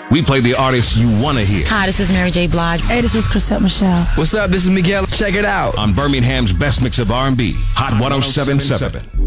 We play the artists you want to hear. Hi, this is Mary J. Blige. Hey, this is Chrisette Michele. What's up? This is Miguel. Check it out. On Birmingham's best mix of R&B, Hot 107.7.